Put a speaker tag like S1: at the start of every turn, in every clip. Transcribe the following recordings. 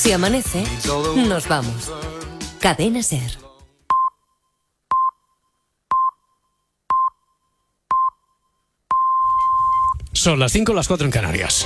S1: Si amanece, nos vamos. Cadena SER.
S2: Son las 5, las 4 en Canarias.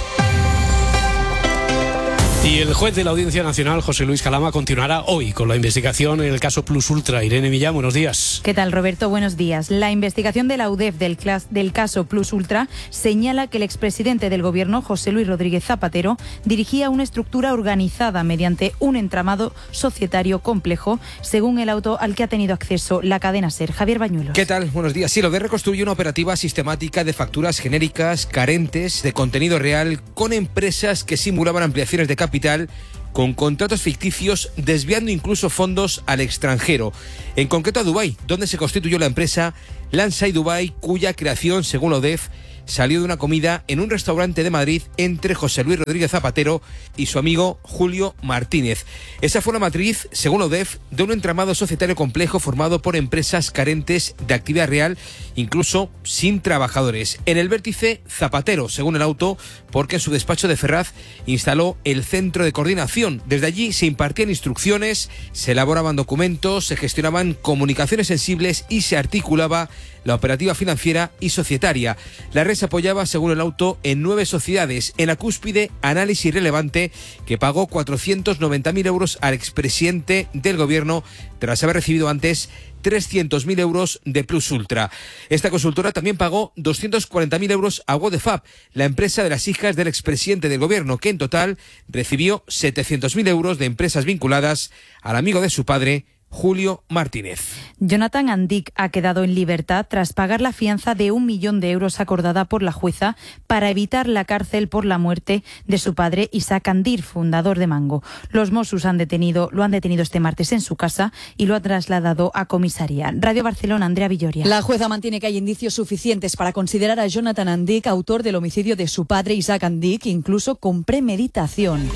S2: Y el juez de la Audiencia Nacional, José Luis Calama, continuará hoy con la investigación en el caso Plus Ultra. Irene Millán, buenos días.
S3: ¿Qué tal, Roberto? Buenos días. La investigación de la UDEF del caso Plus Ultra señala que el expresidente del Gobierno, José Luis Rodríguez Zapatero, dirigía una estructura organizada mediante un entramado societario complejo, según el auto al que ha tenido acceso la cadena SER. Javier Bañuelos.
S4: ¿Qué tal? Buenos días. Sí, la UDEF reconstruye una operativa sistemática de facturas genéricas, carentes de contenido real, con empresas que simulaban ampliaciones de capital, con contratos ficticios, desviando incluso fondos al extranjero, en concreto a Dubái, donde se constituyó la empresa Lansai Dubai, cuya creación, según la UDEF, salió de una comida en un restaurante de Madrid entre José Luis Rodríguez Zapatero y su amigo Julio Martínez. Esa fue la matriz, según la UDEF, de un entramado societario complejo formado por empresas carentes de actividad real, incluso sin trabajadores. En el vértice, Zapatero, según el auto, porque en su despacho de Ferraz instaló el centro de coordinación. Desde allí se impartían instrucciones, se elaboraban documentos, se gestionaban comunicaciones sensibles y se articulaba la operativa financiera y societaria. La red se apoyaba, según el auto, en 9 sociedades. En la cúspide, Análisis Relevante, que pagó 490.000 euros al expresidente del Gobierno tras haber recibido antes 300.000 euros de Plus Ultra. Esta consultora también pagó 240.000 euros a Wodefab, la empresa de las hijas del expresidente del Gobierno, que en total recibió 700.000 euros de empresas vinculadas al amigo de su padre, Julio Martínez.
S3: Jonathan Andic ha quedado en libertad tras pagar la fianza de 1 millón de euros acordada por la jueza para evitar la cárcel por la muerte de su padre, Isaac Andir, fundador de Mango. Los Mossos lo han detenido este martes en su casa y lo han trasladado a comisaría. Radio Barcelona, Andrea Villoria.
S5: La jueza mantiene que hay indicios suficientes para considerar a Jonathan Andic autor del homicidio de su padre, Isaac Andic, incluso con premeditación.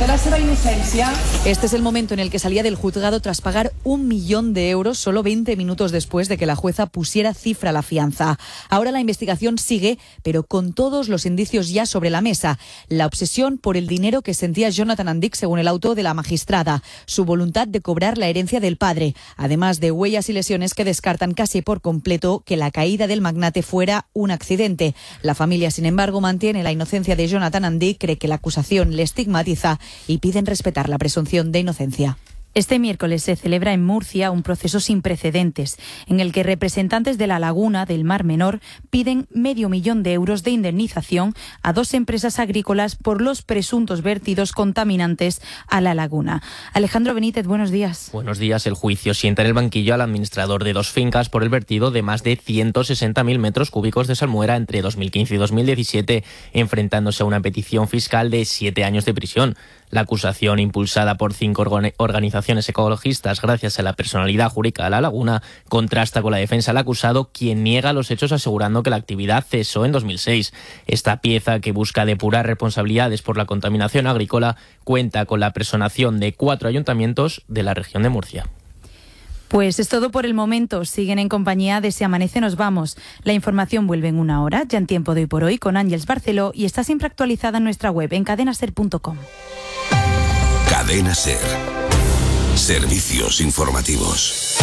S5: Este es el momento en el que salía del juzgado tras pagar 1 millón de euros solo 20 minutos después de que la jueza pusiera cifra a la fianza. Ahora la investigación sigue, pero con todos los indicios ya sobre la mesa. La obsesión por el dinero que sentía Jonathan Andic, según el auto de la magistrada. Su voluntad de cobrar la herencia del padre, además de huellas y lesiones que descartan casi por completo que la caída del magnate fuera un accidente. La familia, sin embargo, mantiene la inocencia de Jonathan Andic, cree que la acusación le estigmatiza y piden respetar la presunción de inocencia.
S3: Este miércoles se celebra en Murcia un proceso sin precedentes, en el que representantes de la Laguna del Mar Menor piden 500.000 euros de indemnización a 2 empresas agrícolas por los presuntos vertidos contaminantes a la laguna. Alejandro Benítez, buenos días.
S6: Buenos días. El juicio sienta en el banquillo al administrador de 2 fincas por el vertido de más de 160.000 metros cúbicos de salmuera entre 2015 y 2017, enfrentándose a una petición fiscal de 7 años de prisión. La acusación, impulsada por 5 organizaciones ecologistas gracias a la personalidad jurídica de la laguna, contrasta con la defensa del acusado, quien niega los hechos asegurando que la actividad cesó en 2006. Esta pieza, que busca depurar responsabilidades por la contaminación agrícola, cuenta con la personación de 4 ayuntamientos de la región de Murcia.
S3: Pues es todo por el momento. Siguen en compañía de Si Amanece Nos Vamos. La información vuelve en 1 hora, ya en Tiempo de Hoy por Hoy, con Ángeles Barceló, y está siempre actualizada en nuestra web en cadenaser.com.
S7: Cadena SER. Servicios informativos.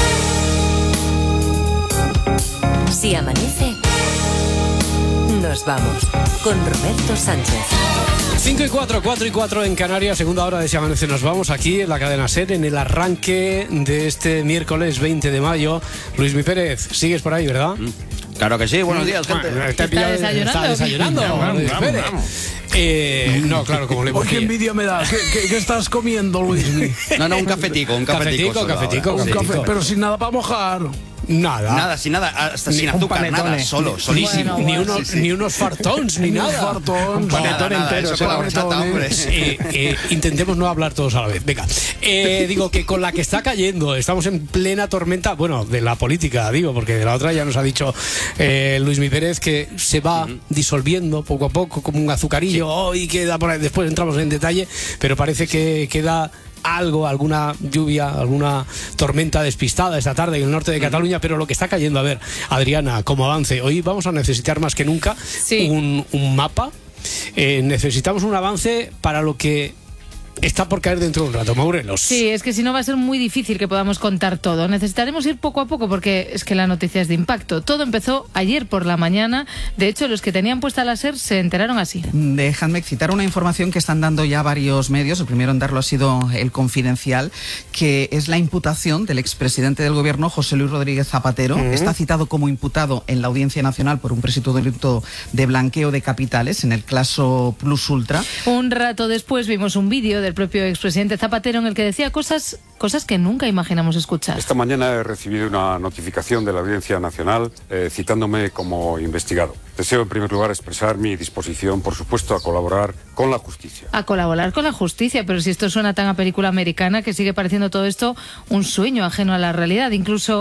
S1: Si amanece, nos vamos con Roberto Sánchez.
S2: 5 y 4, 4 y 4 en Canarias, segunda hora de Si Amanece Nos Vamos, aquí en la cadena SER, en el arranque de este miércoles 20 de mayo. Luismi Pérez, sigues por ahí, ¿verdad?
S8: Claro que sí, buenos días, gente.
S3: ¿Está desayunando?
S2: Luis Pérez. No, claro, como le
S9: ¿Por qué envidia me da? ¿Qué estás comiendo, Luismi?
S8: No, un cafetico.
S2: Un café,
S9: pero sin nada para mojar.
S8: Nada, sin azúcar, nada, solísimo.
S2: Bueno, ni unos fartons, ni nada.
S9: Un panetón entero.
S8: Eso con la horchata, hombre.
S2: Intentemos no hablar todos a la vez. Venga, digo que con la que está cayendo, estamos en plena tormenta, bueno, de la política, digo, porque de la otra ya nos ha dicho Luismi Pérez que se va disolviendo poco a poco como un azucarillo, y queda por ahí, después entramos en detalle, pero parece que queda alguna lluvia, alguna tormenta despistada esta tarde en el norte de Cataluña, pero lo que está cayendo, a ver, Adriana, como avance, hoy vamos a necesitar más que nunca un mapa, necesitamos un avance para lo que está por caer dentro de un rato. Maurelos.
S10: Sí, es que si no va a ser muy difícil que podamos contar todo. Necesitaremos ir poco a poco porque es que la noticia es de impacto. Todo empezó ayer por la mañana. De hecho, los que tenían puesta la SER se enteraron así.
S11: Déjame citar una información que están dando ya varios medios. El primero en darlo ha sido El Confidencial, que es la imputación del expresidente del gobierno, José Luis Rodríguez Zapatero. Está citado como imputado en la Audiencia Nacional por un presunto delito de blanqueo de capitales en el caso Plus Ultra.
S10: Un rato después vimos un vídeo del propio expresidente Zapatero en el que decía cosas que nunca imaginamos escuchar.
S12: Esta mañana he recibido una notificación de la Audiencia Nacional citándome como investigado. Deseo en primer lugar expresar mi disposición, por supuesto, a colaborar con la justicia.
S10: A colaborar con la justicia, pero si esto suena tan a película americana que sigue pareciendo todo esto un sueño ajeno a la realidad, incluso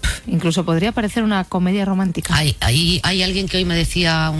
S10: podría parecer una comedia romántica.
S13: Hay alguien que hoy me decía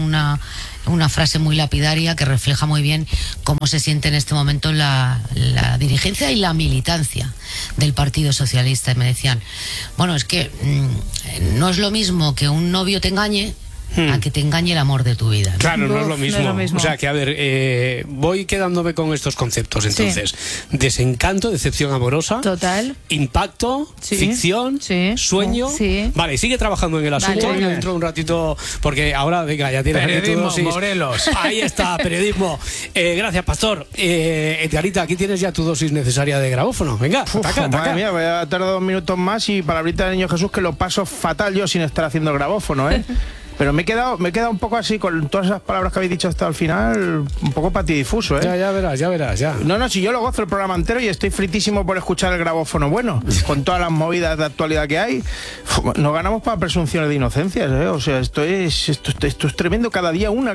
S13: una frase muy lapidaria que refleja muy bien cómo se siente en este momento la dirigencia y la militancia del Partido Socialista. Y me decían, bueno, es que no es lo mismo que un novio te engañe a que te engañe el amor de tu vida, ¿no?
S2: Claro, no es lo mismo. O sea, que a ver, voy quedándome con estos conceptos entonces. Sí. Desencanto, decepción amorosa.
S10: Total.
S2: Impacto, ficción, sueño. Sí. Vale, sigue trabajando en el asunto. Venga, dentro de un ratito, porque ahora, venga, ya tienes
S9: periodismo,
S2: aquí tu dosis.
S9: Morelos.
S2: Ahí está, periodismo. Gracias, Pastor. Edgarita, aquí tienes ya tu dosis necesaria de grabófono. Venga, ataca.
S14: Madre mía, voy a tardar 2 minutos más y palabrita del Niño Jesús que lo paso fatal yo sin estar haciendo el grabófono, ¿eh? Pero me he quedado un poco así con todas esas palabras que habéis dicho hasta el final, un poco patidifuso, ¿eh?
S2: Ya verás.
S14: No, si yo lo gozo el programa entero y estoy fritísimo por escuchar el grabófono bueno, con todas las movidas de actualidad que hay. Nos ganamos para presunciones de inocencia, ¿eh? O sea, esto es tremendo, cada día una.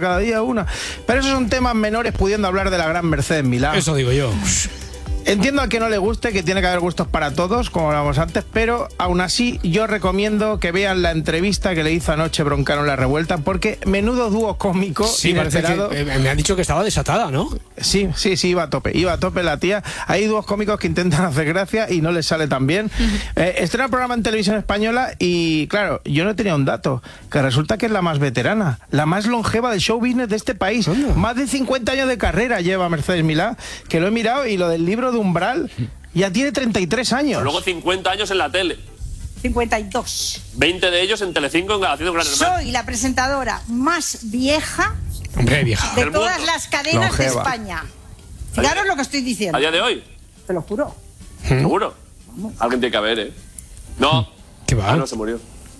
S14: Pero esos son temas menores, pudiendo hablar de la gran Mercedes Milá.
S2: Eso digo yo.
S14: Entiendo al que no le guste, que tiene que haber gustos para todos, como hablábamos antes, pero aún así yo recomiendo que vean la entrevista que le hizo anoche Broncano en La Revuelta, porque menudo dúo cómico inesperado.
S2: Me han dicho que estaba desatada, ¿no?
S14: Sí, iba a tope la tía. Hay dúos cómicos que intentan hacer gracia y no les sale tan bien. Estrena el programa en Televisión Española y, claro, yo no tenía un dato, que resulta que es la más veterana, la más longeva del show business de este país. Más de 50 años de carrera lleva Mercedes Milá, que lo he mirado, y lo del libro de Umbral ya tiene 33 años.
S15: Pero luego 50 años en la tele.
S16: 52.
S15: 20 de ellos en Telecinco haciendo Gran Hermano.
S16: Soy la presentadora más vieja,
S2: vieja
S16: de todas las cadenas longeva de España. Fijaros lo que estoy diciendo.
S15: ¿A día de hoy?
S16: Te lo juro.
S15: ¿Seguro? Vamos. Alguien tiene que haber, ¿eh? No.
S2: ¿Qué va?
S15: No, se murió.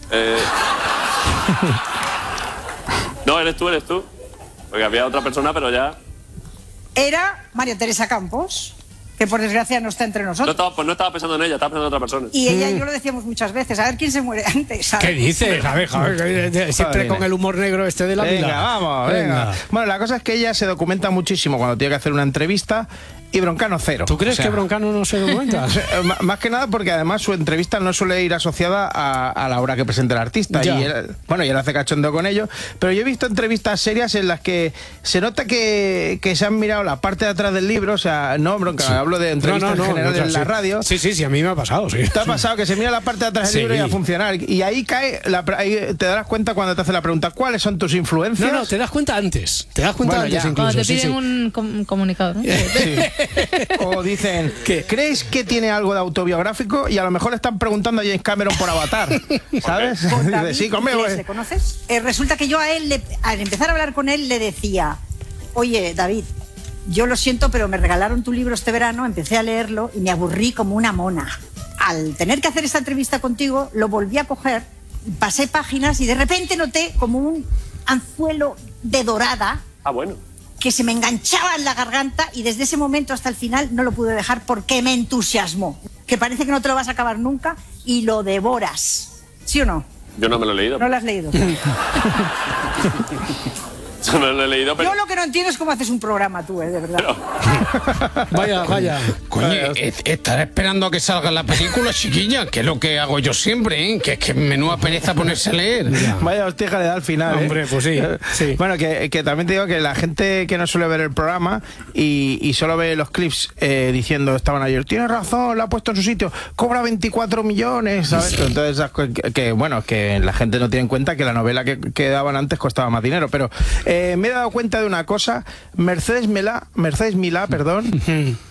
S15: No, eres tú. Porque había otra persona, pero ya...
S16: Era María Teresa Campos, que por desgracia no está entre nosotros.
S15: No estaba pensando en ella, estaba pensando en otra persona.
S16: Y ella y yo lo decíamos muchas veces, a ver quién se muere antes.
S2: ¿Qué dices? A ver, siempre con el humor negro este de la vida.
S14: Venga. Bueno, la cosa es que ella se documenta muchísimo cuando tiene que hacer una entrevista. Y Broncano cero.
S2: ¿Tú crees que Broncano no se documenta?
S14: Más que nada porque además su entrevista no suele ir asociada a la hora que presenta el artista. Ya. Y él hace cachondeo con ello. Pero yo he visto entrevistas serias en las que se nota que se han mirado la parte de atrás del libro. O sea, no, Broncano, hablo de entrevistas en general en la radio.
S2: Sí, a mí me ha pasado, sí.
S14: ¿Te ha pasado que se mira la parte de atrás del libro y a funcionar? Y ahí ahí te darás cuenta cuando te hace la pregunta, ¿cuáles son tus influencias?
S2: No, te das cuenta antes. Incluso.
S10: Cuando te piden un comunicado, ¿no?
S14: Sí. O dicen, ¿crees que tiene algo de autobiográfico? Y a lo mejor le están preguntando a James Cameron por Avatar, ¿sabes?
S16: Sí, conmigo. ¿Le conoces? Resulta que yo a él, al empezar a hablar con él, le decía, oye, David, yo lo siento, pero me regalaron tu libro este verano, empecé a leerlo y me aburrí como una mona. Al tener que hacer esta entrevista contigo, lo volví a coger, pasé páginas y de repente noté como un anzuelo de dorada.
S15: Ah, bueno.
S16: Que se me enganchaba en la garganta y desde ese momento hasta el final no lo pude dejar porque me entusiasmó. Que parece que no te lo vas a acabar nunca y lo devoras. ¿Sí o no?
S15: Yo no me lo he leído.
S16: No lo has leído.
S15: Yo no lo he leído, pero...
S16: Yo lo que no entiendo es cómo haces un programa tú, de verdad.
S2: Vaya.
S9: Coño, estaré esperando a que salga la película, chiquilla, que es lo que hago yo siempre, ¿eh? Que es que menuda pereza ponerse a leer.
S14: Vaya hostia le da al final.
S2: Hombre, pues sí.
S14: Bueno, que también te digo que la gente que no suele ver el programa y solo ve los clips diciendo, estaban ayer, tiene razón, lo ha puesto en su sitio, cobra 24 millones, ¿sabes? Entonces, que la gente no tiene en cuenta que la novela que daban antes costaba más dinero, pero... me he dado cuenta de una cosa, Mercedes Milá,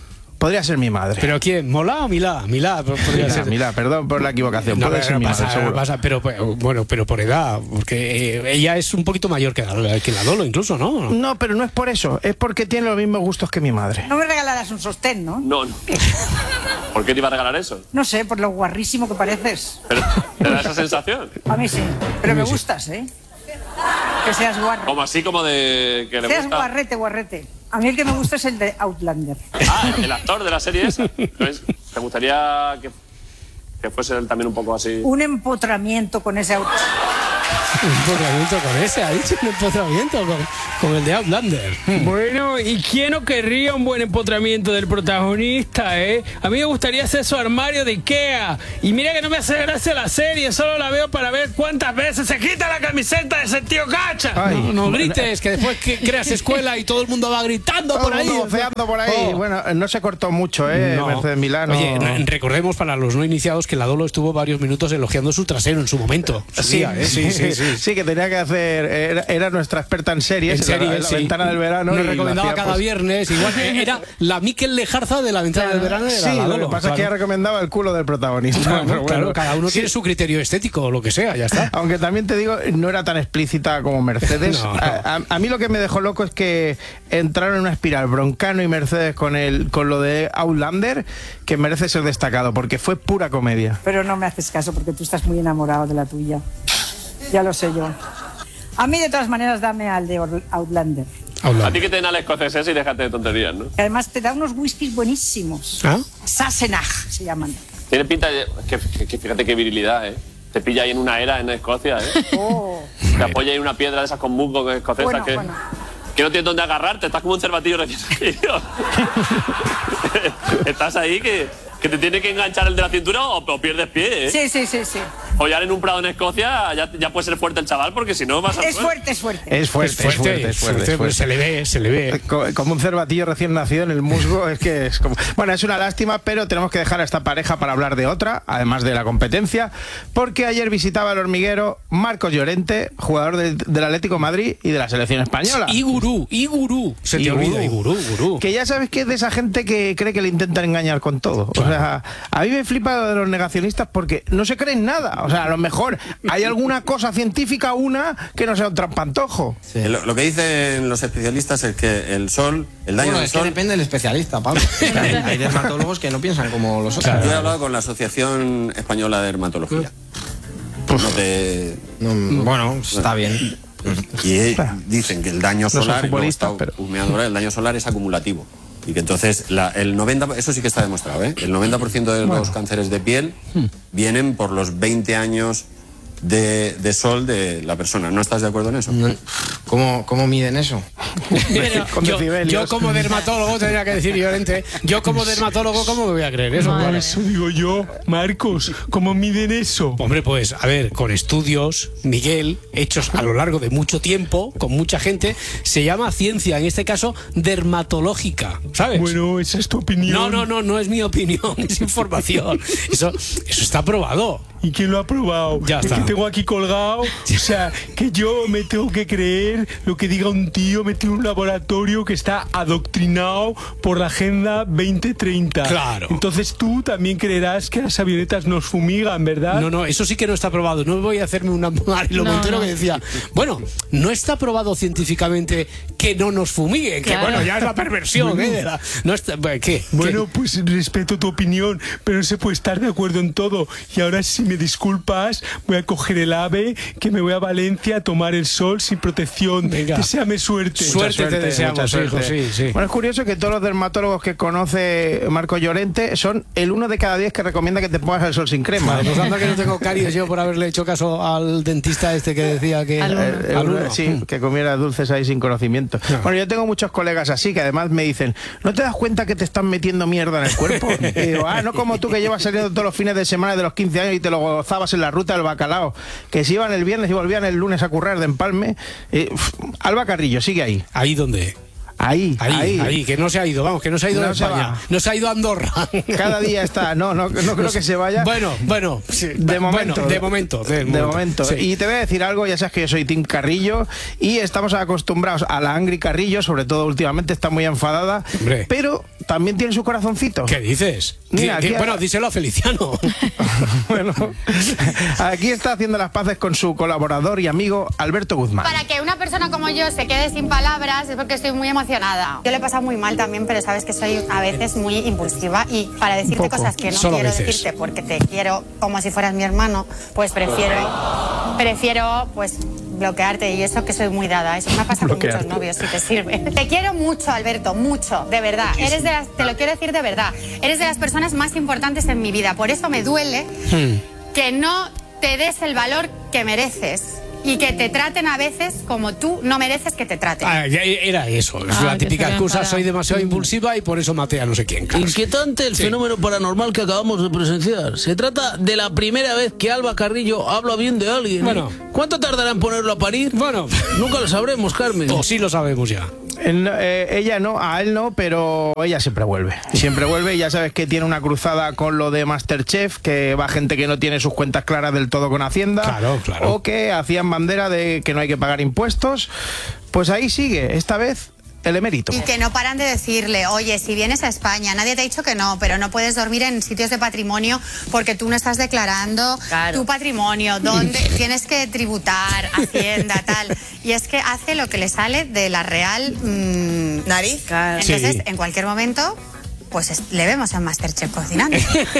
S14: podría ser mi madre.
S2: ¿Pero quién? ¿Mola o Milá? Milá, podría ser.
S14: Milá, perdón por la equivocación.
S2: No,
S14: puede ser mi madre, seguro.
S2: pero bueno, pero por edad, porque ella es un poquito mayor que la Dolo, incluso, ¿no?
S14: No, pero no es por eso, es porque tiene los mismos gustos que mi madre.
S16: No me regalarás un sostén, ¿no?
S15: No. ¿Por qué te iba a regalar eso?
S16: No sé, por lo guarrísimo que pareces.
S15: ¿Pero te da esa sensación?
S16: A mí sí, pero me gustas, ¿eh? Que seas guarro.
S15: Como así, como de que le
S16: Seas
S15: gusta...
S16: guarrete. A mí el que me gusta es el de Outlander.
S15: Ah, el actor de la serie esa. Entonces, ¿te gustaría que fuese él también un poco así?
S16: Un empotramiento con ese Outlander.
S2: Un empotramiento con ese, ha dicho un empotramiento con el de Outlander.
S17: Bueno, ¿y quién no querría un buen empotramiento del protagonista, eh? A mí me gustaría hacer su armario de Ikea. Y mira que no me hace gracia la serie, solo la veo para ver cuántas veces se quita la camiseta de ese tío Cacha.
S2: Ay, no grites, que después que creas escuela y todo el mundo va gritando por ahí.
S14: Voceando por ahí. Bueno, no se cortó mucho, Mercedes Milá. No.
S2: Oye, recordemos para los no iniciados que la Dolo estuvo varios minutos elogiando su trasero en su momento.
S14: Sí, que tenía que hacer. Era nuestra experta en series. En la ventana del verano.
S2: Nos recomendaba cada viernes. Igual era la Miquel Lejarza de la ventana del verano.
S14: Sí, lo que pasa es que ella recomendaba el culo del protagonista.
S2: Claro, cada uno tiene su criterio estético o lo que sea, ya está.
S14: Aunque también te digo, no era tan explícita como Mercedes.
S2: No.
S14: A mí lo que me dejó loco es que entraron en una espiral Broncano y Mercedes con lo de Outlander, que merece ser destacado, porque fue pura comedia.
S16: Pero no me haces caso porque tú estás muy enamorado de la tuya. Ya lo sé yo. A mí, de todas maneras, dame al de Outlander.
S15: A ti que te den al escocés y déjate de tonterías, ¿no?
S16: Además, te da unos whiskies buenísimos.
S2: ¿Ah?
S16: Sassenach se llaman.
S15: Tiene pinta de... Que fíjate qué virilidad, ¿eh? Te pilla ahí en una era en Escocia, ¿eh?
S16: Oh.
S15: Te apoya ahí en una piedra de esas con musgo escocesa que no tienes dónde agarrarte. Estás como un cervatillo recién salido. Estás ahí que te tiene que enganchar el de la cintura o pierdes pie, ¿eh?
S16: Sí.
S15: Follar en un prado en Escocia ya puede ser fuerte el chaval, porque si no vas a...
S16: Es fuerte.
S14: Es fuerte.
S2: Pues se le ve.
S14: Como un cervatillo recién nacido en el musgo, es que es como... Bueno, es una lástima, pero tenemos que dejar a esta pareja para hablar de otra, además de la competencia, porque ayer visitaba el hormiguero Marcos Llorente, jugador del Atlético de Madrid y de la selección española.
S2: Y gurú. Se te olvida, y gurú.
S14: Que ya sabes que es de esa gente que cree que le intentan engañar con todo. O sea, a mí me flipa lo de los negacionistas porque no se creen nada. O sea, a lo mejor hay alguna cosa científica, que no sea un trampantojo.
S18: Sí. Lo que dicen los especialistas es que el sol, el daño del sol...
S19: que depende del especialista, Pablo. Hay dermatólogos que no piensan como los otros.
S18: Yo he hablado con la Asociación Española de Dermatología.
S19: Bueno, está bien.
S18: Y dicen que el daño solar, el daño solar es acumulativo. Y que entonces el 90%, eso sí que está demostrado, ¿eh? El 90% de los cánceres de piel vienen por los 20 años de sol de la persona. ¿No estás de acuerdo en eso?
S19: ¿Cómo miden eso?
S2: Yo como dermatólogo tendría que decir, Llorente, ¿cómo me voy a creer eso?
S17: Por eso digo yo, Marcos, ¿cómo miden eso?
S2: Hombre, pues, a ver, con estudios, Miguel, hechos a lo largo de mucho tiempo, con mucha gente, se llama ciencia, en este caso, dermatológica, ¿sabes?
S17: Bueno, esa es tu opinión.
S2: No es mi opinión, es información. Eso está probado.
S17: ¿Y quién lo ha probado?
S2: Ya está.
S17: Es que tengo aquí colgado, o sea, que yo me tengo que creer lo que diga un tío metido en un laboratorio que está adoctrinado por la Agenda 2030.
S2: Claro.
S17: Entonces tú también creerás que las avionetas nos fumigan, ¿verdad?
S2: No, eso sí que no está probado. No voy a hacerme una Mariló Montero que decía, bueno, no está probado científicamente que no nos fumiguen, que bueno, ya es la perversión, ¿eh? ¿Qué?
S17: Bueno, pues respeto tu opinión, pero no se puede estar de acuerdo en todo. Y ahora sí me disculpas, voy a coger el AVE, que me voy a Valencia a tomar el sol sin protección.
S2: Venga.
S17: Deséame suerte.
S2: Suerte te deseamos, hijo, sí.
S14: Bueno, es curioso que todos los dermatólogos que conoce Marco Llorente son el 1 de cada 10 que recomienda que te pongas el sol sin crema.
S2: Pues anda que no tengo caries yo por haberle hecho caso al dentista este que decía que...
S14: Sí, que comiera dulces ahí sin conocimiento. No. Bueno, yo tengo muchos colegas así que además me dicen, ¿no te das cuenta que te están metiendo mierda en el cuerpo? Y digo, no como tú que llevas saliendo todos los fines de semana de los 15 años y te lo gozabas en la ruta del bacalao, que se iban el viernes y volvían el lunes a currar de empalme. Alba Carrillo, sigue ahí.
S2: ¿Ahí dónde?
S14: Ahí,
S2: que no se ha ido, que no se ha ido de España, no se ha ido a Andorra.
S14: Cada día está, no creo que se vaya.
S2: Bueno, sí, de momento.
S14: Sí. Y te voy a decir algo, ya sabes que yo soy Team Carrillo y estamos acostumbrados a la Angry Carrillo, sobre todo últimamente está muy enfadada.
S2: Hombre.
S14: Pero también tiene su corazoncito.
S2: ¿Qué dices?
S14: Mira,
S2: bueno, díselo a Feliciano.
S14: Bueno, aquí está haciendo las paces con su colaborador y amigo Alberto Guzmán.
S20: Para que una persona como yo se quede sin palabras es porque estoy muy emocionada. Yo le he pasado muy mal también, pero sabes que soy a veces muy impulsiva y para decirte cosas que no quiero decirte porque te quiero como si fueras mi hermano, pues prefiero pues bloquearte, y eso que soy muy dada. Eso me pasa con muchos novios, si te sirve. Te quiero mucho, Alberto, mucho, de verdad. Te lo quiero decir de verdad. Eres de las personas más importantes en mi vida. Por eso me duele que no te des el valor que mereces y que te traten a veces como tú no mereces que te traten.
S2: Era eso, es la típica excusa, soy demasiado impulsiva y por eso maté a no sé quién. Claro.
S17: Inquietante el fenómeno paranormal que acabamos de presenciar. Se trata de la primera vez que Alba Carrillo habla bien de alguien.
S2: Bueno.
S17: ¿Cuánto tardará en ponerlo a parir?
S2: Bueno.
S17: Nunca lo sabremos, Carmen.
S2: O sí lo sabemos ya.
S14: Ella no, a él no, pero ella siempre vuelve. Siempre vuelve, y ya sabes que tiene una cruzada con lo de MasterChef, que va gente que no tiene sus cuentas claras del todo con Hacienda.
S2: Claro.
S14: O que hacían bandera de que no hay que pagar impuestos. Pues ahí sigue, esta vez el emérito.
S20: Y que no paran de decirle, oye, si vienes a España, nadie te ha dicho que no, pero no puedes dormir en sitios de patrimonio porque tú no estás declarando tu patrimonio, donde tienes que tributar, Hacienda, tal. Y es que hace lo que le sale de la real nariz. Entonces, en cualquier momento, pues le vemos a MasterChef cocinando.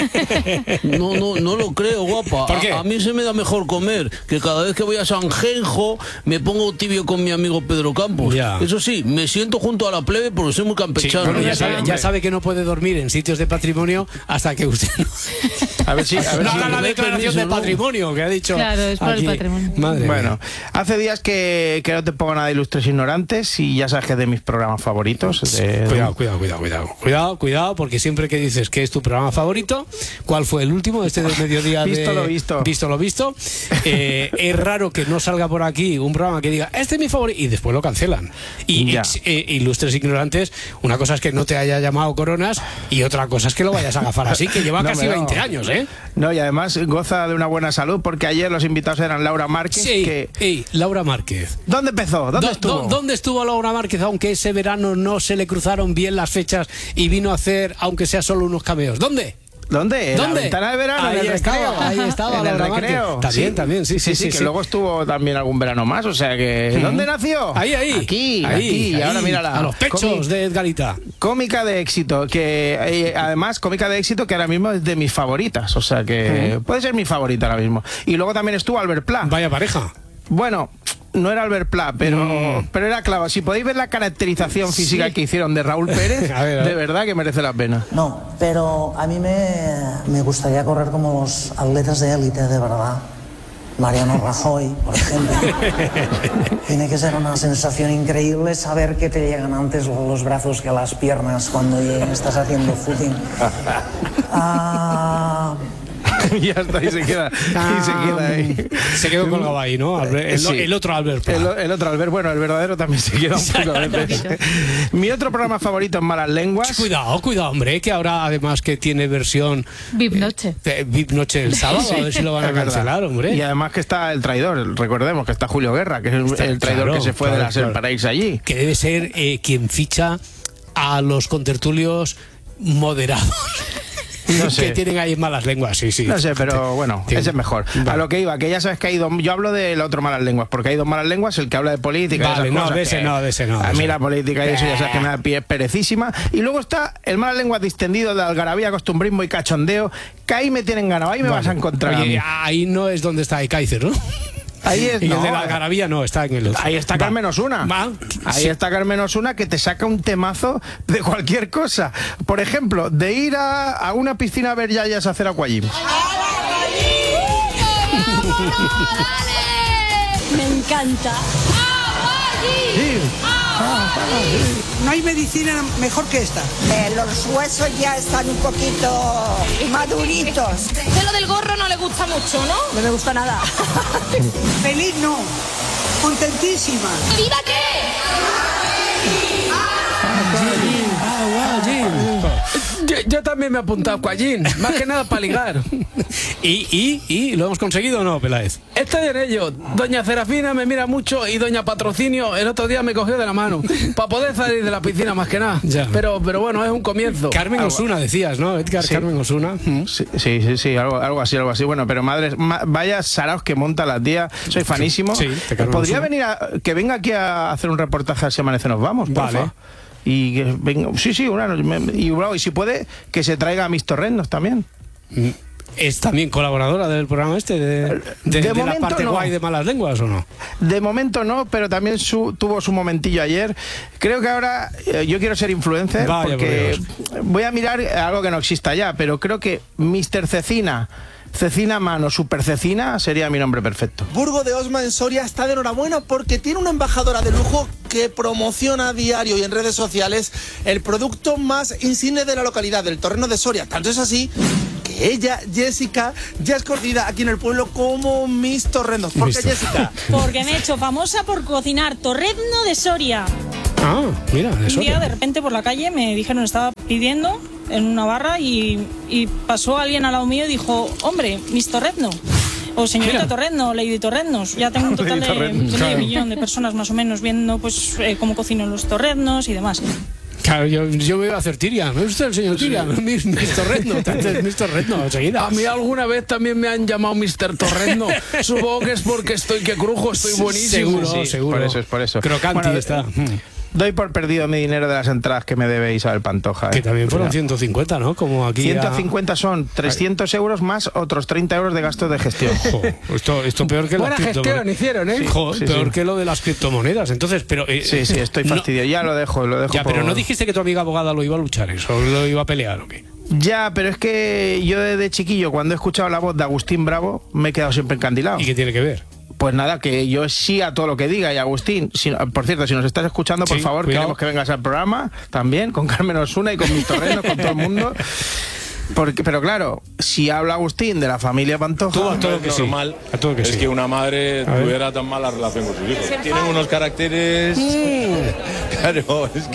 S17: No lo creo, guapa.
S2: ¿Por qué?
S17: A mí se me da mejor comer, que cada vez que voy a Sanjenjo me pongo tibio con mi amigo Pedro Campos.
S2: Ya.
S17: Eso sí, me siento junto a la plebe porque soy muy campechano.
S2: Bueno, ya sabe que no puede dormir en sitios de patrimonio hasta que usted no...
S14: A ver si
S2: la declaración de patrimonio que ha dicho.
S10: Claro, es por el patrimonio.
S2: Madre
S14: bueno,
S2: mía.
S14: hace días que no te pongo nada de Ilustres Ignorantes, y ya sabes que es de mis programas favoritos. Cuidado,
S2: porque siempre que dices que es tu programa favorito, ¿cuál fue el último? Este del mediodía.
S14: Visto lo visto.
S2: Es raro que no salga por aquí un programa que diga, este es mi favorito, y después lo cancelan. Y Ilustres Ignorantes, una cosa es que no te haya llamado Coronas, y otra cosa es que lo vayas a agafar así, que lleva casi 20 años, ¿eh?
S14: No, y además goza de una buena salud, porque ayer los invitados eran Laura Márquez.
S2: Laura Márquez.
S14: ¿Dónde empezó? ¿Dónde estuvo?
S2: ¿Dónde estuvo Laura Márquez, aunque ese verano no se le cruzaron bien las fechas y vino a hacer, aunque sea solo unos cameos? ¿Dónde?
S14: ¿Dónde? La ventana de verano,
S2: ahí
S14: en el recreo.
S2: Ahí estaba
S14: en el recreo.
S2: También, sí.
S14: Que luego estuvo también algún verano más, o sea que... ¿Dónde nació?
S2: Ahí.
S14: Aquí. Y ahora mírala.
S2: A los pechos de Edgarita.
S14: Cómica de éxito, que además cómica de éxito que ahora mismo es de mis favoritas, o sea que puede ser mi favorita ahora mismo. Y luego también estuvo Albert Pla.
S2: Vaya pareja.
S14: Bueno, no era Albert Pla, pero era claro. Si podéis ver la caracterización física que hicieron de Raúl Pérez, de verdad que merece la pena.
S21: No, pero a mí me gustaría correr como los atletas de élite, de verdad. Mariano Rajoy, por ejemplo. Tiene que ser una sensación increíble saber que te llegan antes los brazos que las piernas cuando estás haciendo footing.
S14: Ya está, y se queda ahí.
S2: Se quedó colgado ahí, ¿no? El otro Albert.
S14: El otro Albert, bueno, el verdadero también se queda un poco a veces. Mi otro programa favorito es Malas Lenguas.
S2: Cuidado, hombre, que ahora además que tiene versión
S10: VIP Noche.
S2: VIP Noche el sábado, a ver si lo van a cancelar, hombre.
S14: Y además que está el traidor, recordemos que está Julio Guerra, que es el traidor que se fue de la SER para irse allí.
S2: Que debe ser quien ficha a los contertulios moderados. No sé. Que tienen ahí Malas Lenguas, sí.
S14: No sé, pero bueno, ese es mejor. Vale. A lo que iba, que ya sabes que hay dos. Yo hablo del otro Malas Lenguas, porque hay dos Malas Lenguas, el que habla de política.
S2: Vale,
S14: y esas cosas,
S2: de ese no.
S14: A mí la política y eso ya sabes que me da pie perecísima. Y luego está el Malas Lenguas distendido de algarabía, costumbrismo y cachondeo, que ahí me tienen ganado, ahí me vas a encontrar.
S2: Oye, ahí no es donde está Kaiser, ¿no?
S14: Ahí es,
S2: y el de la algarabía no, está en el otro.
S14: Ahí está Carmen Osuna. Ahí está Carmen Osuna, que te saca un temazo de cualquier cosa. Por ejemplo, de ir a una piscina a ver yayas a hacer aquagym.
S22: Me encanta.
S23: No hay medicina mejor que esta.
S22: Los huesos ya están un poquito maduritos. Lo del gorro no le gusta mucho, ¿no?
S23: No me gusta nada. Feliz no. Contentísima.
S22: ¿Viva qué?
S17: Yo también me he apuntado a Cuallín, más que nada para ligar.
S2: ¿Y lo hemos conseguido o no, Peláez?
S17: Estoy en ello. Doña Serafina me mira mucho y Doña Patrocinio el otro día me cogió de la mano para poder salir de la piscina más que nada.
S2: Ya.
S17: Pero bueno, es un comienzo.
S2: Carmen Osuna decías, ¿no, Edgar? Sí. Carmen Osuna.
S14: Sí, algo así. Bueno, pero vaya saraos que monta la tía. Soy fanísimo.
S2: Sí,
S14: podría venir que venga aquí a hacer un reportaje a Si Amanece Nos Vamos,
S2: vale.
S14: Porfa. Y que venga, y si puede que se traiga a mis torrendos también.
S2: ¿Es también colaboradora del programa de la parte guay de Malas Lenguas o no?
S14: De momento no, pero también tuvo su momentillo ayer. Creo que ahora yo quiero ser influencer.
S2: Vaya,
S14: porque voy a mirar algo que no exista ya, pero creo que Mr. Cecina Mano, Super Cecina sería mi nombre perfecto.
S4: Burgo de Osma en Soria está de enhorabuena porque tiene una embajadora de lujo que promociona a diario y en redes sociales el producto más insigne de la localidad, del Torreno de Soria. Tanto es así que ella, Jessica, ya es conocida aquí en el pueblo como Miss Torrendos. ¿Por qué, Jessica?
S5: Porque me he hecho famosa por cocinar torrezno de Soria.
S2: Ah, mira, de Soria.
S5: Un día de repente por la calle me dijeron, estaba pidiendo en una barra y pasó alguien al lado mío y dijo, hombre, Miss Torrezno. O señorita Torrezno, Lady Torreznos. Ya tengo un total de medio millón de personas más o menos viendo pues cómo cocino los torreznos y demás.
S2: Claro, yo me iba a hacer Tiria. ¿Me gusta el señor Tiria? Mr. Torrezno. Mr. Torrezno, enseguida.
S17: A mí alguna vez también me han llamado Mr. Torrezno. Supongo que es porque estoy que crujo, estoy buenísimo.
S2: Seguro.
S14: Por eso.
S2: Crocanti está.
S14: Doy por perdido mi dinero de las entradas que me debe Isabel Pantoja.
S2: Que también fueron 150, ¿no? Como aquí
S14: 150 son 300 euros más otros 30 euros de gastos de gestión.
S2: Esto peor que
S17: buena gestión hicieron, ¿eh?
S2: Peor que lo de las criptomonedas. Entonces, pero...
S14: sí, estoy fastidiado. Ya lo dejo.
S2: Ya, pero ¿no dijiste que tu amiga abogada lo iba a luchar eso? ¿Lo iba a pelear o qué?
S14: Ya, pero es que yo desde chiquillo, cuando he escuchado la voz de Agustín Bravo, me he quedado siempre encandilado.
S2: ¿Y qué tiene que ver?
S14: Pues nada, que yo sí a todo lo que diga. Y Agustín, por cierto, si nos estás escuchando, por favor, queremos que vengas al programa también, con Carmen Osuna y con mis torrenos, con todo el mundo. Pero claro, si habla Agustín de la familia Pantoja...
S6: Todo que normal es que una madre tuviera tan mala relación con sus hijos. Tienen unos caracteres... Claro, es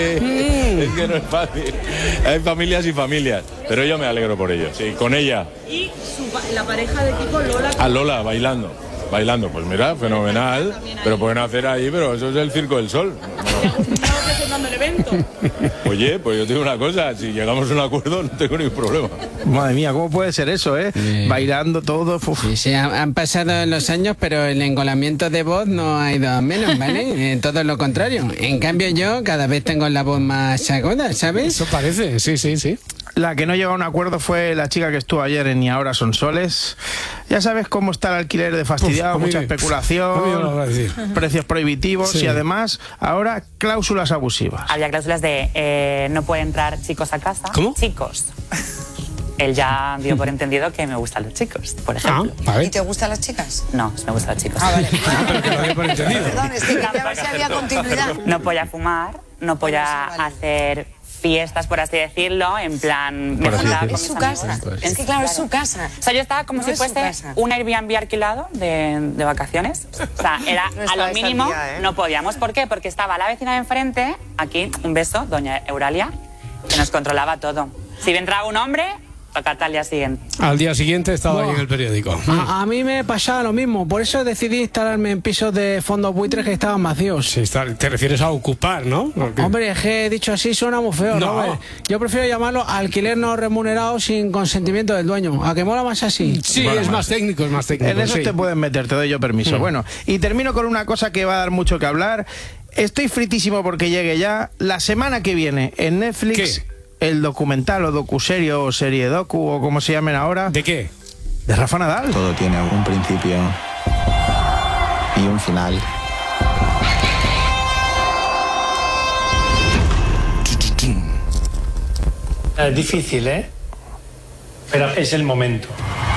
S6: que no es fácil. Hay familias y familias, pero yo me alegro por ellos. Sí, con ella.
S5: Y la pareja de equipo, Lola...
S6: A Lola, bailando, pues mira, fenomenal. Pero pueden hacer ahí, pero eso es el Circo del Sol.
S5: El evento.
S6: Oye, pues yo te digo una cosa, si llegamos a un acuerdo no tengo ningún problema.
S14: Madre mía, ¿cómo puede ser eso, bailando todo?
S9: Sí, han pasado los años, pero el engolamiento de voz no ha ido a menos, ¿vale? Todo lo contrario. En cambio yo cada vez tengo la voz más aguda, ¿sabes?
S2: Eso parece, sí.
S14: La que no llegó a un acuerdo fue la chica que estuvo ayer en Y Ahora Son Soles. Ya sabes cómo está el alquiler de fastidiado, mucha especulación, precios prohibitivos y además ahora cláusulas abusivas.
S24: Había cláusulas de no pueden entrar chicos a casa.
S2: ¿Cómo?
S24: Chicos. Él ya dio por entendido que me gustan los chicos, por ejemplo.
S22: ¿Y te gustan las chicas?
S24: No, me gustan los chicos.
S22: Vale.
S2: Pero que lo dio por entendido.
S22: Perdón, es que quería ver si había continuidad.
S24: No podía fumar, no podía hacer fiestas, por así decirlo, en plan...
S22: Es su casa. Es que claro, es su casa.
S24: O sea, yo estaba como si fuese un Airbnb alquilado de vacaciones. O sea, era a lo mínimo, no podíamos. ¿Por qué? Porque estaba la vecina de enfrente, aquí, un beso, doña Euralia, que nos controlaba todo. Si entraba un hombre... Tocata al día siguiente.
S2: Al día siguiente estaba ahí en el periódico.
S17: A mí me pasaba lo mismo, por eso decidí instalarme en pisos de fondos buitres que estaban vacíos.
S2: Sí, te refieres a ocupar, ¿no?
S17: Hombre, es que dicho así suena muy feo, ¿no? Yo prefiero llamarlo alquiler no remunerado sin consentimiento del dueño. ¿A que mola más así?
S2: Sí, bueno, es más técnico,
S14: En eso te pueden meter, te doy yo permiso. Bueno, y termino con una cosa que va a dar mucho que hablar. Estoy fritísimo porque llegue ya la semana que viene en Netflix... ¿Qué? El documental o docuserio o serie docu o como se llamen ahora.
S2: ¿De qué?
S14: De Rafa Nadal.
S25: Todo tiene un principio y un final.
S26: Es difícil, pero es el momento.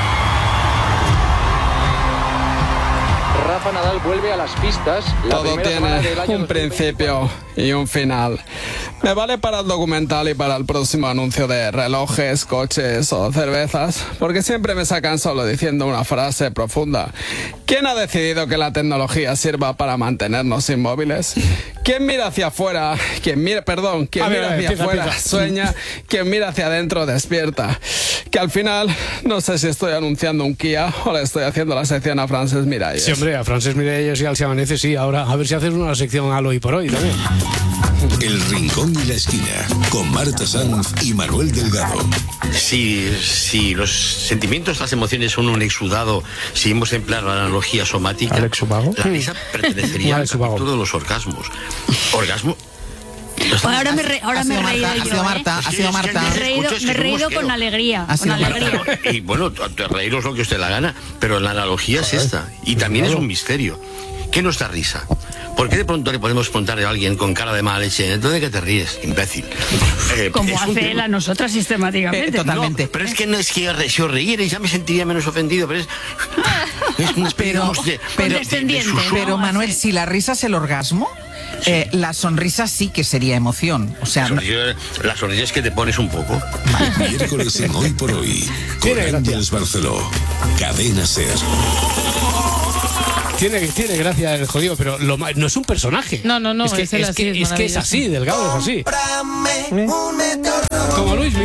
S27: Rafa Nadal vuelve a las pistas.
S9: Todo tiene un principio y un final. Me vale para el documental y para el próximo anuncio de relojes, coches o cervezas, porque siempre me sacan solo diciendo una frase profunda. ¿Quién ha decidido que la tecnología sirva para mantenernos inmóviles? ¿Quién mira hacia afuera? ¿Quién mira hacia afuera sueña? ¿Quién mira hacia adentro despierta? Que al final, no sé si estoy anunciando un Kia o le estoy haciendo la sección a Francesc Miralles.
S2: Sí, hombre, a Francesc Miralles y al Se Amanece, sí. Ahora, a ver si haces una sección al Hoy por Hoy también.
S1: El Rincón y la Esquina, con Marta Sanz y Manuel Delgado.
S3: Si los sentimientos, las emociones son un exudado, si hemos de emplear la analogía somática, la risa pertenecería a todos los orgasmos. ¿Orgasmo?
S7: Ahora me he reído yo. Ha sido Marta. Me he reído con alegría.
S3: Y bueno, reíros lo que usted la gana, pero la analogía es esta. Y también es un misterio. ¿Qué nos da risa? ¿Por qué de pronto le podemos preguntar a alguien con cara de mala leche, ¿entonces de qué te ríes, imbécil?
S7: Como hace él a nosotras sistemáticamente.
S3: Totalmente. No, pero es que no es que si os reírais ya me sentiría menos ofendido, pero es una especie
S8: pero Manuel, si la risa es el orgasmo, la sonrisa sí que sería emoción. O sea,
S3: la sonrisa es que te pones un poco.
S1: Miércoles en Hoy por Hoy, con Ángels Barceló, Cadena SER.
S2: Tiene gracia el jodido, pero no es un personaje.
S10: No,
S2: es que es así, Delgado es así. Como Luismi.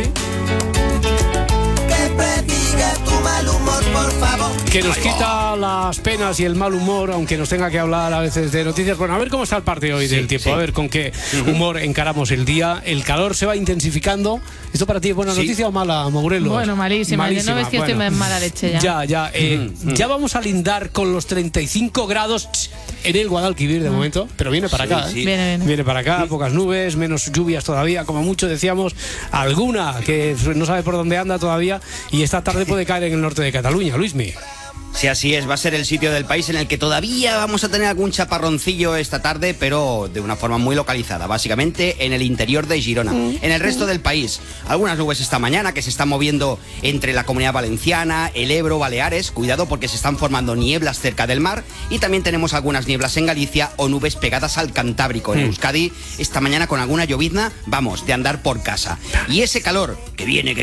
S2: Que nos quita las penas y el mal humor, aunque nos tenga que hablar a veces de noticias. Bueno, a ver cómo está el parte hoy del tiempo, a ver con qué humor encaramos el día. El calor se va intensificando. ¿Esto para ti es buena noticia o mala, Mogurelos?
S10: Bueno, malísima. No ves que estoy en mala leche ya.
S2: Ya vamos a lindar con los 35 grados en el Guadalquivir de momento, pero viene para acá. Viene para acá, pocas nubes, menos lluvias todavía, como mucho decíamos, alguna que no sabe por dónde anda todavía, y esta tarde puede caer en el norte de Cataluña. Luismi.
S11: Sí, así es, va a ser el sitio del país en el que todavía vamos a tener algún chaparroncillo esta tarde, pero de una forma muy localizada, básicamente en el interior de Girona. En el resto del país, algunas nubes esta mañana que se están moviendo entre la Comunidad Valenciana, el Ebro, Baleares, cuidado porque se están formando nieblas cerca del mar, y también tenemos algunas nieblas en Galicia o nubes pegadas al Cantábrico. En Euskadi, esta mañana con alguna llovizna, vamos, de andar por casa. Y ese calor, que viene,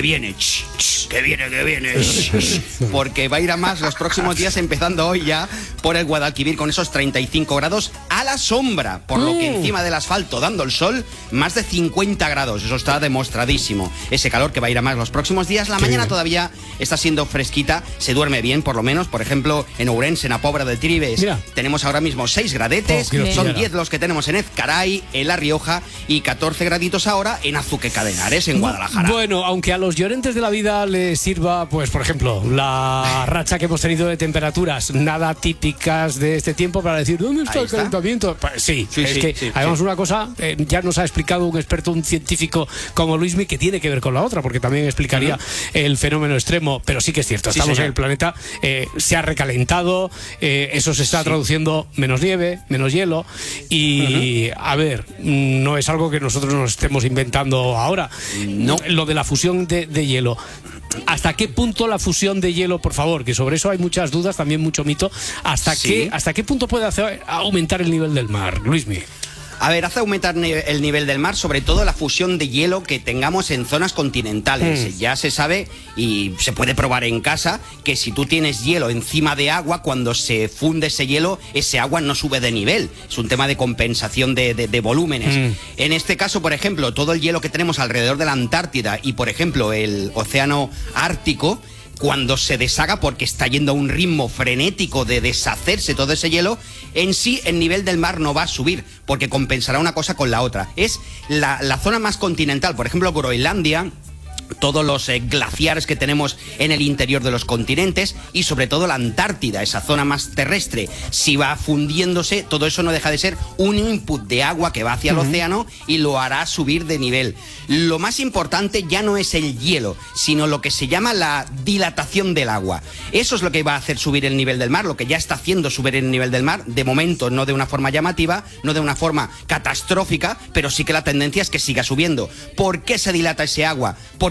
S11: porque va a ir a más los próximos días, empezando hoy ya por el Guadalquivir con esos 35 grados a la sombra, por lo que encima del asfalto, dando el sol, más de 50 grados, eso está demostradísimo. Ese calor que va a ir a más los próximos días. La mañana todavía está siendo fresquita, se duerme bien por lo menos. Por ejemplo, en Ourense, en la Pobra del Tribes, tenemos ahora mismo 6 gradetes, son 10 los que tenemos en Ezcaray, en La Rioja, y 14 graditos ahora en Azuqueca de Henares, en Guadalajara.
S2: Bueno, aunque a los llorentes de la vida les sirva, pues por ejemplo, la racha que hemos tenido de temperaturas nada típicas de este tiempo para decir, ¿dónde está el calentamiento? Pues además una cosa, ya nos ha explicado un experto, un científico como Luismi, que tiene que ver con la otra, porque también explicaría el fenómeno extremo, pero sí que es cierto, estamos en el planeta, se ha recalentado, eso se está traduciendo menos nieve, menos hielo, y a ver, no es algo que nosotros nos estemos inventando ahora. No. Lo de la fusión de hielo. ¿Hasta qué punto la fusión de hielo, por favor? Que sobre eso hay muchas dudas, también mucho mito. ¿Hasta qué punto puede hacer aumentar el nivel del mar, Luismi?
S11: A ver, hace aumentar el nivel del mar, sobre todo la fusión de hielo que tengamos en zonas continentales. Ya se sabe y se puede probar en casa que si tú tienes hielo encima de agua, cuando se funde ese hielo, ese agua no sube de nivel. Es un tema de compensación de volúmenes. En este caso, por ejemplo, todo el hielo que tenemos alrededor de la Antártida y, por ejemplo, el océano Ártico, cuando se deshaga, porque está yendo a un ritmo frenético de deshacerse todo ese hielo, en sí el nivel del mar no va a subir, porque compensará una cosa con la otra. Es la zona más continental, por ejemplo, Groenlandia, todos los glaciares que tenemos en el interior de los continentes, y sobre todo la Antártida, esa zona más terrestre. Si va fundiéndose, todo eso no deja de ser un input de agua que va hacia el océano y lo hará subir de nivel. Lo más importante ya no es el hielo, sino lo que se llama la dilatación del agua. Eso es lo que va a hacer subir el nivel del mar, lo que ya está haciendo subir el nivel del mar, de momento no de una forma llamativa, no de una forma catastrófica, pero sí que la tendencia es que siga subiendo. ¿Por qué se dilata ese agua? Porque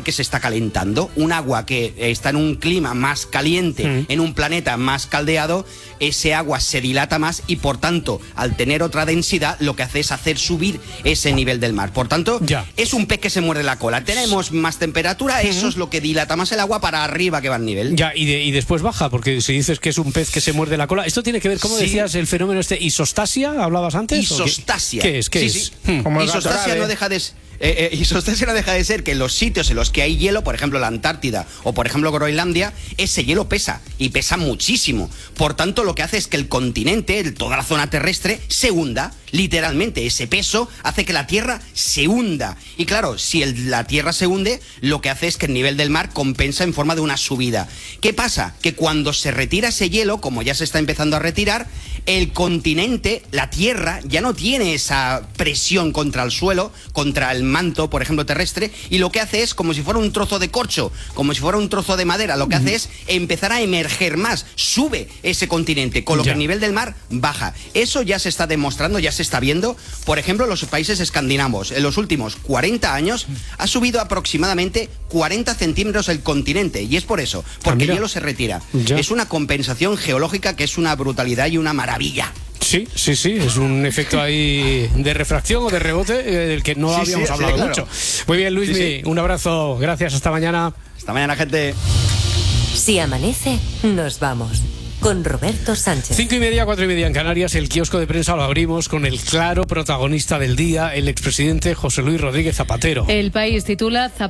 S11: porque se está calentando. Un agua que está en un clima más caliente, en un planeta más caldeado, ese agua se dilata más y por tanto, al tener otra densidad, lo que hace es hacer subir ese nivel del mar. Por tanto, es un pez que se muerde la cola. Tenemos más temperatura, eso es lo que dilata más el agua para arriba que va el nivel.
S2: Ya, y después baja, porque si dices que es un pez que se muerde la cola, esto tiene que ver, ¿cómo decías, el fenómeno isostasia? ¿Hablabas antes?
S11: Isostasia.
S2: ¿Qué es?
S11: Isostasia no deja de... isostasia no deja de ser que en los sitios en los que hay hielo, por ejemplo la Antártida o por ejemplo Groenlandia, ese hielo pesa y pesa muchísimo. Por tanto, lo que hace es que el continente, toda la zona terrestre, se hunda. Literalmente, ese peso hace que la Tierra se hunda. Y claro, si la Tierra se hunde, lo que hace es que el nivel del mar compensa en forma de una subida. ¿Qué pasa? Que cuando se retira ese hielo, como ya se está empezando a retirar, el continente, la Tierra, ya no tiene esa presión contra el suelo, contra el manto, por ejemplo, terrestre, y lo que hace es como si fuera un trozo de corcho, como si fuera un trozo de madera, lo que hace es empezar a emerger más, sube ese continente, con lo que el nivel del mar baja. Eso ya se está demostrando, ya se está viendo. Por ejemplo, en los países escandinavos, en los últimos 40 años, ha subido aproximadamente 40 centímetros el continente, y es por eso, porque el hielo se retira. Es una compensación geológica que es una brutalidad y una maravilla.
S2: Sí, es un efecto ahí de refracción o de rebote del que no habíamos hablado mucho. Muy bien, Luismi, un abrazo, gracias, hasta mañana.
S11: Hasta mañana, gente.
S12: Si amanece, nos vamos. Con Roberto Sánchez.
S2: 5:30, 4:30 en Canarias, el kiosco de prensa lo abrimos con el claro protagonista del día, el expresidente José Luis Rodríguez Zapatero.
S10: El País titula